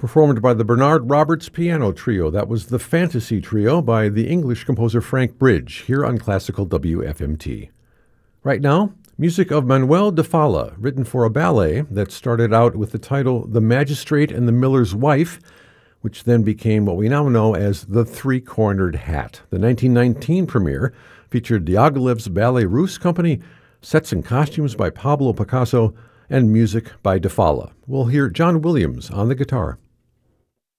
performed by the Bernard Roberts Piano Trio. That was the Fantasy Trio by the English composer Frank Bridge, here on Classical WFMT. Right now, music of Manuel de Falla, written for a ballet that started out with the title The Magistrate and the Miller's Wife, which then became what we now know as The Three-Cornered Hat. The 1919 premiere featured Diaghilev's Ballet Russe Company, sets and costumes by Pablo Picasso, and music by de Falla. We'll hear John Williams on the guitar.